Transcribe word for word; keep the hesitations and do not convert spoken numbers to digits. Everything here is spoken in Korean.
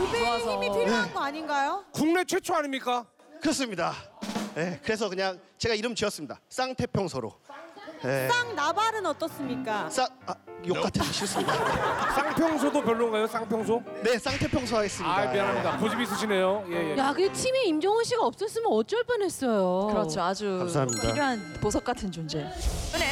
두 배의 힘이 필요한 네. 거 아닌가요? 국내 최초 아닙니까? 그렇습니다. 네, 그래서 그냥 제가 이름 지었습니다. 쌍태평소로. 네. 쌍 나발은 어떻습니까? 쌍, 아, 욕 같아서 싫습니다. 쌍평소도 별론가요? 쌍평소? 네, 쌍태평소 하겠습니다. 아 미안합니다. 고집 있으시네요. 예, 예. 야, 그 팀에 임종원 씨가 없었으면 어쩔 뻔했어요. 그렇죠. 아주 감사합니다. 필요한 보석 같은 존재.